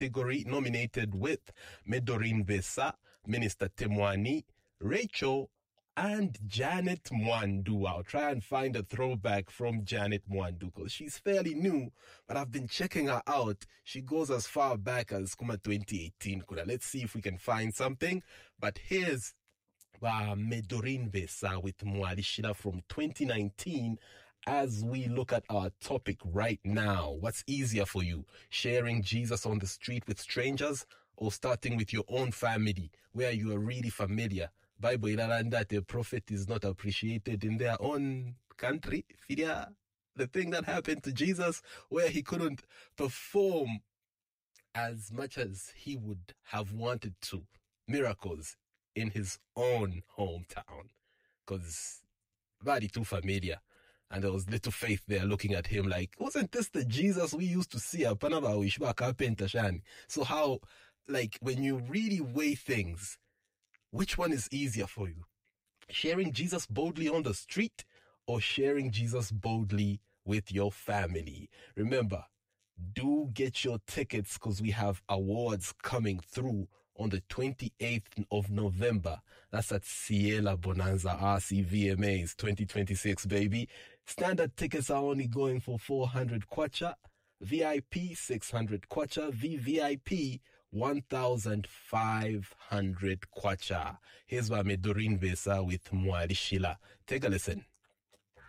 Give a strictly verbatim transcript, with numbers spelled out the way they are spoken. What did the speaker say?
category, nominated with Medorin Besa, Minister Temwani, Rachel, and Janet Mwandu. I'll try and find a throwback from Janet Mwandu because she's fairly new, but I've been checking her out. She goes as far back as Kuma twenty eighteen. Let's see if we can find something. But here's uh, Medorin Besa with Mwalishila from twenty nineteen. As we look at our topic right now, what's easier for you? Sharing Jesus on the street with strangers or starting with your own family where you are really familiar? Bible ilalanda that a prophet is not appreciated in their own country. Fidia, the thing that happened to Jesus where he couldn't perform as much as he would have wanted to. Miracles in his own hometown. Because very too familiar. And there was little faith there looking at him like, wasn't this the Jesus we used to see at Panama? So how, like, when you really weigh things, which one is easier for you? Sharing Jesus boldly on the street or sharing Jesus boldly with your family? Remember, do get your tickets because we have awards coming through on the twenty-eighth of November. That's at Ciela Bonanza R C V M As twenty twenty-six, baby. Standard tickets are only going for four hundred kwacha. V I P six hundred kwacha. V V I P one thousand five hundred kwacha. Here's Medorin Besa with Mwalishila. Take a listen.